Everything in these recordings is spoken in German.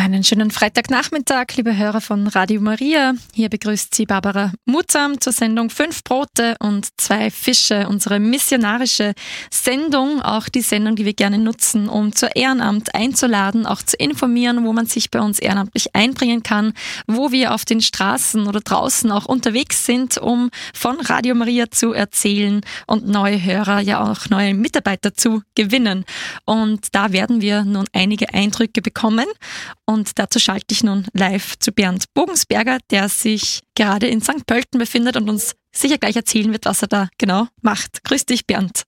Einen schönen Freitagnachmittag, liebe Hörer von Radio Maria. Hier begrüßt Sie Barbara Mutsam zur Sendung 5 Brote und 2 Fische, unsere missionarische Sendung, auch die Sendung, die wir gerne nutzen, um zur Ehrenamt einzuladen, auch zu informieren, wo man sich bei uns ehrenamtlich einbringen kann, wo wir auf den Straßen oder draußen auch unterwegs sind, um von Radio Maria zu erzählen und neue Hörer, ja auch neue Mitarbeiter zu gewinnen. Und da werden wir nun einige Eindrücke bekommen. Und dazu schalte ich nun live zu Bernd Bogensberger, der sich gerade in St. Pölten befindet und uns sicher gleich erzählen wird, was er da genau macht. Grüß dich, Bernd.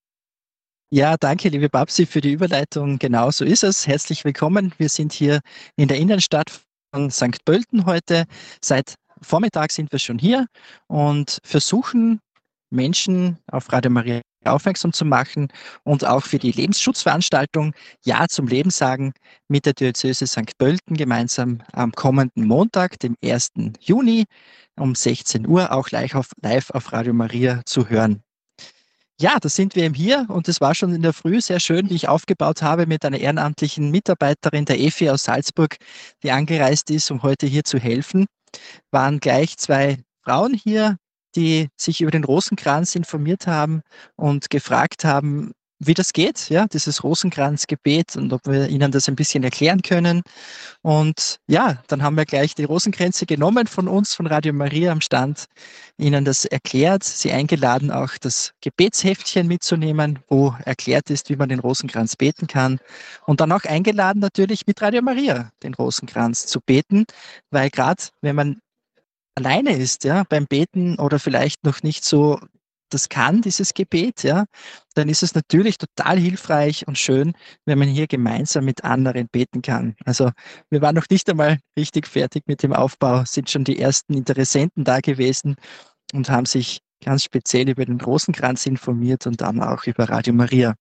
Ja, danke, liebe Babsi, für die Überleitung. Genau so ist es. Herzlich willkommen. Wir sind hier in der Innenstadt von St. Pölten heute. Seit Vormittag sind wir schon hier und versuchen, Menschen auf Radio Maria aufmerksam zu machen und auch für die Lebensschutzveranstaltung Ja zum Leben sagen mit der Diözese St. Pölten gemeinsam am kommenden Montag, dem 1. Juni um 16 Uhr auch live auf Radio Maria zu hören. Ja, da sind wir eben hier und es war schon in der Früh sehr schön, wie ich aufgebaut habe mit einer ehrenamtlichen Mitarbeiterin, der Effi aus Salzburg, die angereist ist, um heute hier zu helfen. Waren gleich 2 Frauen hier, die sich über den Rosenkranz informiert haben und gefragt haben, wie das geht, ja, dieses Rosenkranzgebet und ob wir ihnen das ein bisschen erklären können. Und ja, dann haben wir gleich die Rosenkränze genommen von uns, von Radio Maria am Stand, ihnen das erklärt, sie eingeladen, auch das Gebetsheftchen mitzunehmen, wo erklärt ist, wie man den Rosenkranz beten kann. Und dann auch eingeladen, natürlich mit Radio Maria den Rosenkranz zu beten, weil gerade wenn man alleine ist, ja, beim Beten oder vielleicht noch nicht so das kann, dieses Gebet, ja, dann ist es natürlich total hilfreich und schön, wenn man hier gemeinsam mit anderen beten kann. Also wir waren noch nicht einmal richtig fertig mit dem Aufbau, sind schon die ersten Interessenten da gewesen und haben sich ganz speziell über den Rosenkranz informiert und dann auch über Radio Maria.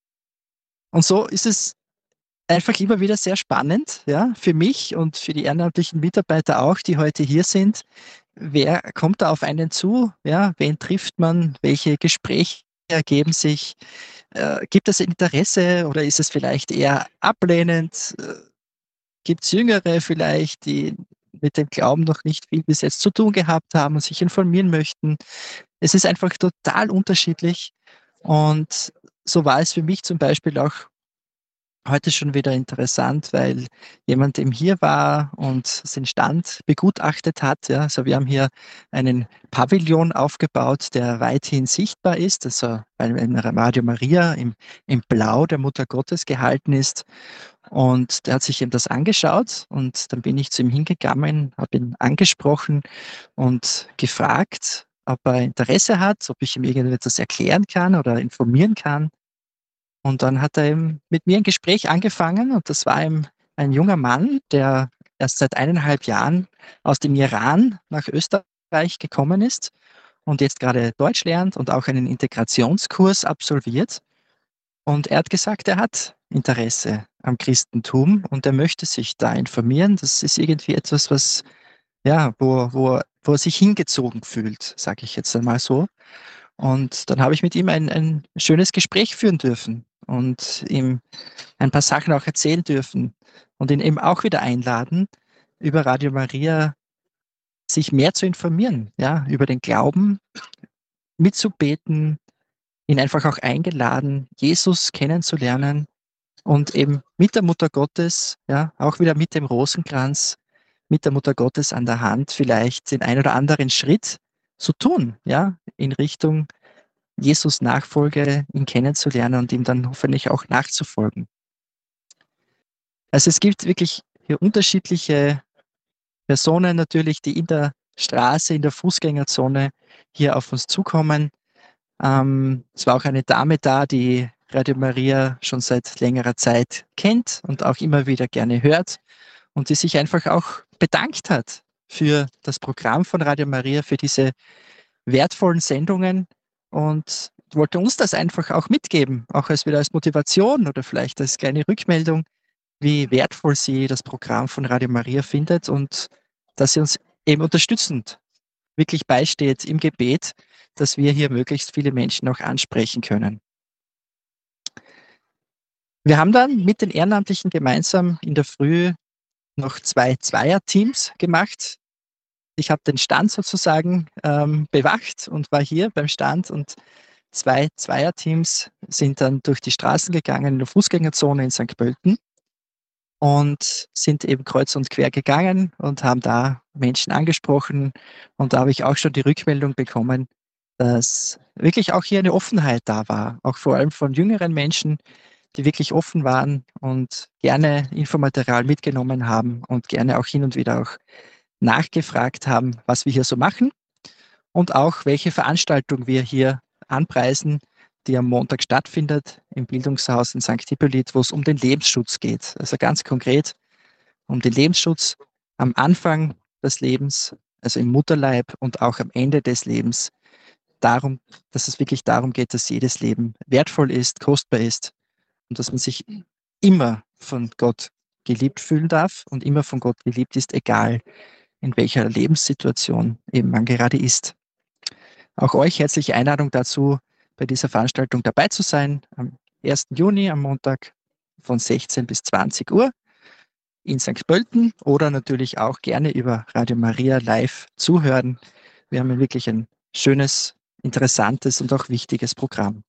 Und so ist es einfach immer wieder sehr spannend, ja, für mich und für die ehrenamtlichen Mitarbeiter auch, die heute hier sind. Wer kommt da auf einen zu? Ja, wen trifft man? Welche Gespräche ergeben sich? Gibt es Interesse oder ist es vielleicht eher ablehnend? Gibt es Jüngere vielleicht, die mit dem Glauben noch nicht viel bis jetzt zu tun gehabt haben und sich informieren möchten? Es ist einfach total unterschiedlich und so war es für mich zum Beispiel auch heute schon wieder interessant, weil jemand eben hier war und den Stand begutachtet hat. Ja. Also wir haben hier einen Pavillon aufgebaut, der weithin sichtbar ist, also weil in Radio Maria im Blau der Mutter Gottes gehalten ist. Und der hat sich eben das angeschaut und dann bin ich zu ihm hingegangen, habe ihn angesprochen und gefragt, ob er Interesse hat, ob ich ihm irgendetwas erklären kann oder informieren kann. Und dann hat er eben mit mir ein Gespräch angefangen und das war eben ein junger Mann, der erst seit 1,5 Jahren aus dem Iran nach Österreich gekommen ist und jetzt gerade Deutsch lernt und auch einen Integrationskurs absolviert. Und er hat gesagt, er hat Interesse am Christentum und er möchte sich da informieren. Das ist irgendwie etwas, was, ja, wo er sich hingezogen fühlt, sage ich jetzt einmal so. Und dann habe ich mit ihm ein schönes Gespräch führen dürfen und ihm ein paar Sachen auch erzählen dürfen und ihn eben auch wieder einladen, über Radio Maria sich mehr zu informieren, ja, über den Glauben, mitzubeten, ihn einfach auch eingeladen, Jesus kennenzulernen und eben mit der Mutter Gottes, ja, auch wieder mit dem Rosenkranz, mit der Mutter Gottes an der Hand vielleicht den ein oder anderen Schritt zu tun, ja, in Richtung Jesus Nachfolge, ihn kennenzulernen und ihm dann hoffentlich auch nachzufolgen. Also es gibt wirklich hier unterschiedliche Personen natürlich, die in der Straße, in der Fußgängerzone hier auf uns zukommen. Es war auch eine Dame da, die Radio Maria schon seit längerer Zeit kennt und auch immer wieder gerne hört und die sich einfach auch bedankt hat für das Programm von Radio Maria, für diese wertvollen Sendungen und wollte uns das einfach auch mitgeben, auch als wieder als Motivation oder vielleicht als kleine Rückmeldung, wie wertvoll sie das Programm von Radio Maria findet und dass sie uns eben unterstützend wirklich beisteht im Gebet, dass wir hier möglichst viele Menschen auch ansprechen können. Wir haben dann mit den Ehrenamtlichen gemeinsam in der Früh noch 2 Zweierteams gemacht. Ich habe den Stand sozusagen bewacht und war hier beim Stand, und 2 Zweierteams sind dann durch die Straßen gegangen in der Fußgängerzone in St. Pölten und sind eben kreuz und quer gegangen und haben da Menschen angesprochen. Und da habe ich auch schon die Rückmeldung bekommen, dass wirklich auch hier eine Offenheit da war, auch vor allem von jüngeren Menschen, die wirklich offen waren und gerne Infomaterial mitgenommen haben und gerne auch hin und wieder auch nachgefragt haben, was wir hier so machen und auch welche Veranstaltung wir hier anpreisen, die am Montag stattfindet im Bildungshaus in St. Hippolyt, wo es um den Lebensschutz geht. Also ganz konkret um den Lebensschutz am Anfang des Lebens, also im Mutterleib, und auch am Ende des Lebens. Darum, dass es wirklich darum geht, dass jedes Leben wertvoll ist, kostbar ist und dass man sich immer von Gott geliebt fühlen darf und immer von Gott geliebt ist, egal in welcher Lebenssituation eben man gerade ist. Auch euch herzliche Einladung dazu, bei dieser Veranstaltung dabei zu sein, am 1. Juni, am Montag von 16 bis 20 Uhr in St. Pölten, oder natürlich auch gerne über Radio Maria live zuhören. Wir haben wirklich ein schönes, interessantes und auch wichtiges Programm.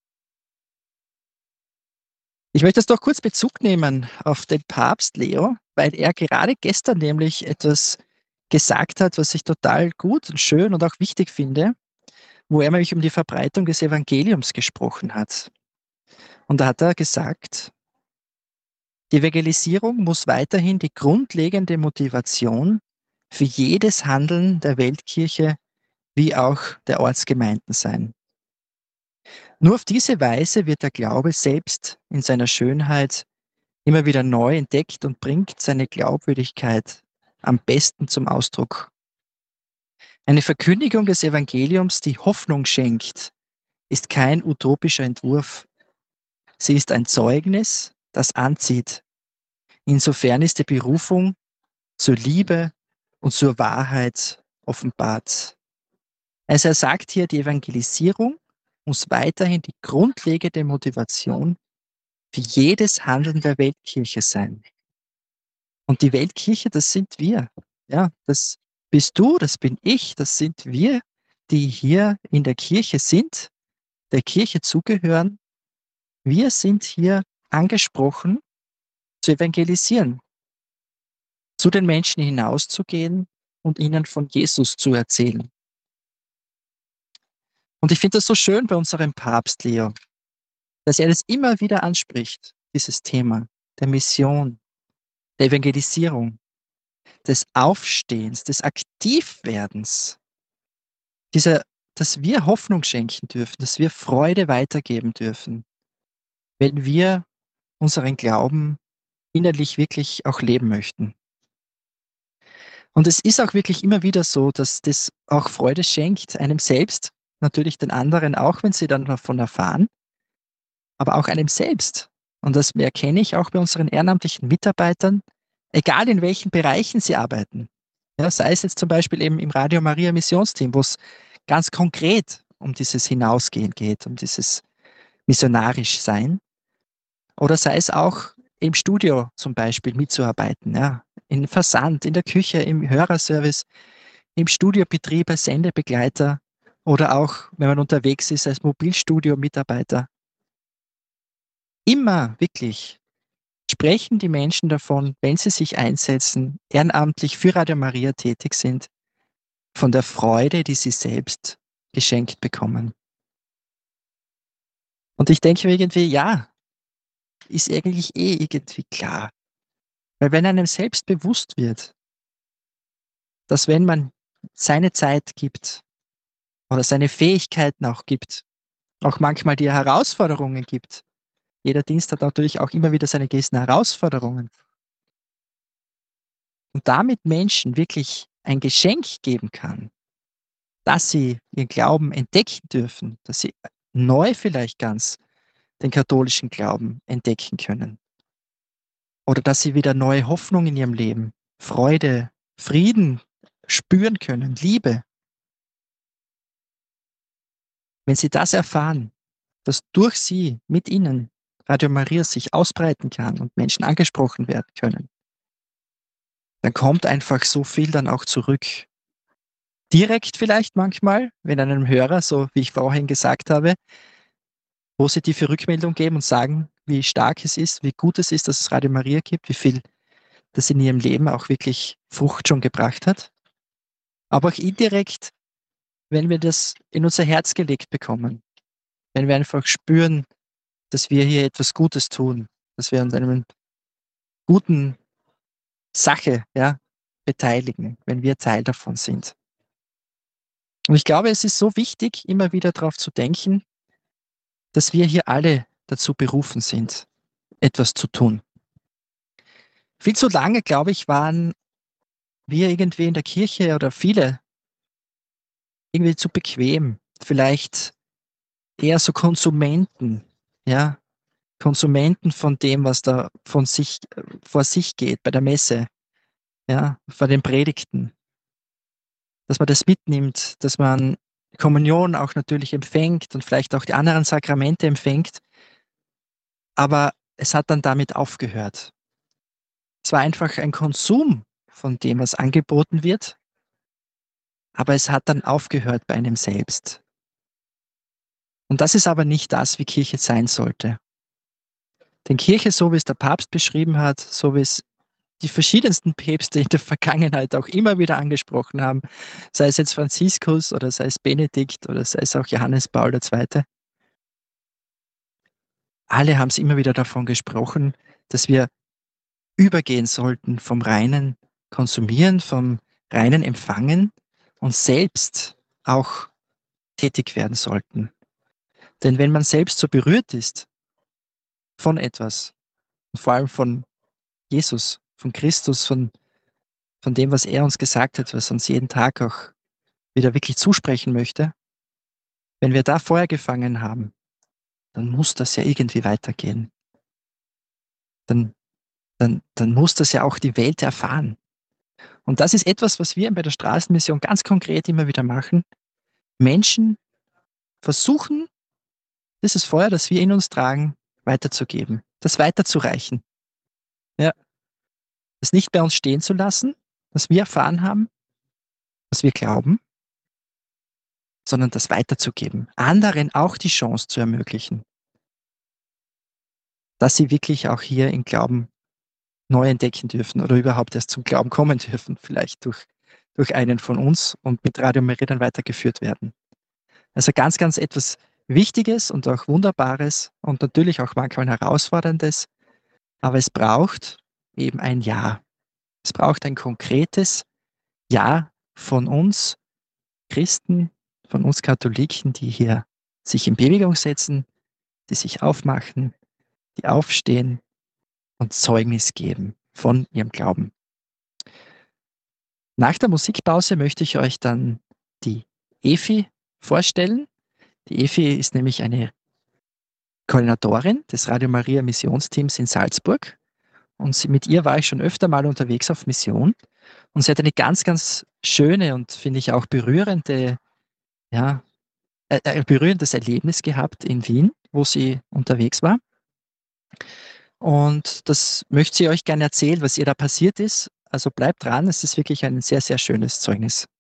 Ich möchte jetzt doch kurz Bezug nehmen auf den Papst Leo, weil er gerade gestern nämlich etwas gesagt hat, was ich total gut und schön und auch wichtig finde, wo er nämlich um die Verbreitung des Evangeliums gesprochen hat. Und da hat er gesagt, die Evangelisierung muss weiterhin die grundlegende Motivation für jedes Handeln der Weltkirche wie auch der Ortsgemeinden sein. Nur auf diese Weise wird der Glaube selbst in seiner Schönheit immer wieder neu entdeckt und bringt seine Glaubwürdigkeit am besten zum Ausdruck. Eine Verkündigung des Evangeliums, die Hoffnung schenkt, ist kein utopischer Entwurf. Sie ist ein Zeugnis, das anzieht. Insofern ist die Berufung zur Liebe und zur Wahrheit offenbart. Also er sagt hier, die Evangelisierung muss weiterhin die grundlegende Motivation für jedes Handeln der Weltkirche sein. Und die Weltkirche, das sind wir. Ja, das bist du, das bin ich, das sind wir, die hier in der Kirche sind, der Kirche zugehören. Wir sind hier angesprochen, zu evangelisieren, zu den Menschen hinauszugehen und ihnen von Jesus zu erzählen. Und ich finde das so schön bei unserem Papst Leo, dass er das immer wieder anspricht, dieses Thema der Mission, der Evangelisierung, des Aufstehens, des Aktivwerdens, dass wir Hoffnung schenken dürfen, dass wir Freude weitergeben dürfen, wenn wir unseren Glauben innerlich wirklich auch leben möchten. Und es ist auch wirklich immer wieder so, dass das auch Freude schenkt, einem selbst, natürlich den anderen auch, wenn sie dann davon erfahren, aber auch einem selbst. Und das erkenne ich auch bei unseren ehrenamtlichen Mitarbeitern, egal in welchen Bereichen sie arbeiten. Ja, sei es jetzt zum Beispiel eben im Radio Maria Missionsteam, wo es ganz konkret um dieses Hinausgehen geht, um dieses missionarisch Sein. Oder sei es auch im Studio zum Beispiel mitzuarbeiten, ja, in Versand, in der Küche, im Hörerservice, im Studiobetrieb als Sendebegleiter oder auch, wenn man unterwegs ist, als Mobilstudio-Mitarbeiter. Immer wirklich sprechen die Menschen davon, wenn sie sich einsetzen, ehrenamtlich für Radio Maria tätig sind, von der Freude, die sie selbst geschenkt bekommen. Und ich denke mir irgendwie, ja, ist eigentlich irgendwie klar. Weil wenn einem selbst bewusst wird, dass wenn man seine Zeit gibt oder seine Fähigkeiten auch gibt, auch manchmal die Herausforderungen gibt, jeder Dienst hat natürlich auch immer wieder seine gewissen Herausforderungen, und damit Menschen wirklich ein Geschenk geben kann, dass sie ihren Glauben entdecken dürfen, dass sie neu vielleicht ganz den katholischen Glauben entdecken können. Oder dass sie wieder neue Hoffnung in ihrem Leben, Freude, Frieden spüren können, Liebe. Wenn sie das erfahren, dass durch sie, mit ihnen, Radio Maria sich ausbreiten kann und Menschen angesprochen werden können, dann kommt einfach so viel dann auch zurück. Direkt vielleicht manchmal, wenn einem Hörer, so wie ich vorhin gesagt habe, positive Rückmeldung geben und sagen, wie stark es ist, wie gut es ist, dass es Radio Maria gibt, wie viel das in ihrem Leben auch wirklich Frucht schon gebracht hat. Aber auch indirekt, wenn wir das in unser Herz gelegt bekommen, wenn wir einfach spüren, dass wir hier etwas Gutes tun, dass wir an einer guten Sache, ja, beteiligen, wenn wir Teil davon sind. Und ich glaube, es ist so wichtig, immer wieder darauf zu denken, dass wir hier alle dazu berufen sind, etwas zu tun. Viel zu lange, glaube ich, waren wir irgendwie in der Kirche oder viele irgendwie zu bequem. Vielleicht eher so Konsumenten, ja, Konsumenten von dem, was da vor sich geht, bei der Messe, ja, vor den Predigten. Dass man das mitnimmt, dass man Kommunion auch natürlich empfängt und vielleicht auch die anderen Sakramente empfängt. Aber es hat dann damit aufgehört. Es war einfach ein Konsum von dem, was angeboten wird, aber es hat dann aufgehört bei einem selbst. Und das ist aber nicht das, wie Kirche sein sollte. Denn Kirche, so wie es der Papst beschrieben hat, so wie es die verschiedensten Päpste in der Vergangenheit auch immer wieder angesprochen haben, sei es jetzt Franziskus oder sei es Benedikt oder sei es auch Johannes Paul II., alle haben es immer wieder davon gesprochen, dass wir übergehen sollten vom reinen Konsumieren, vom reinen Empfangen und selbst auch tätig werden sollten. Denn wenn man selbst so berührt ist von etwas, vor allem von Jesus, von Christus, von dem, was er uns gesagt hat, was uns jeden Tag auch wieder wirklich zusprechen möchte, wenn wir da Feuer gefangen haben, dann muss das ja irgendwie weitergehen. Dann muss das ja auch die Welt erfahren. Und das ist etwas, was wir bei der Straßenmission ganz konkret immer wieder machen. Menschen versuchen, dieses Feuer, das wir in uns tragen, weiterzugeben, das weiterzureichen. Ja, das nicht bei uns stehen zu lassen, was wir erfahren haben, was wir glauben, sondern das weiterzugeben, anderen auch die Chance zu ermöglichen, dass sie wirklich auch hier im Glauben neu entdecken dürfen oder überhaupt erst zum Glauben kommen dürfen, vielleicht durch einen von uns und mit Radio Maria dann weitergeführt werden. Also ganz, ganz etwas Wichtiges und auch Wunderbares und natürlich auch manchmal Herausforderndes, aber es braucht eben ein Ja. Es braucht ein konkretes Ja von uns Christen, von uns Katholiken, die hier sich in Bewegung setzen, die sich aufmachen, die aufstehen und Zeugnis geben von ihrem Glauben. Nach der Musikpause möchte ich euch dann die Efi vorstellen. Die Efi ist nämlich eine Koordinatorin des Radio Maria Missionsteams in Salzburg. Und mit ihr war ich schon öfter mal unterwegs auf Mission. Und sie hat eine ganz, ganz schöne und finde ich auch berührende, ja, ein berührendes Erlebnis gehabt in Wien, wo sie unterwegs war. Und das möchte sie euch gerne erzählen, was ihr da passiert ist. Also bleibt dran, es ist wirklich ein sehr, sehr schönes Zeugnis.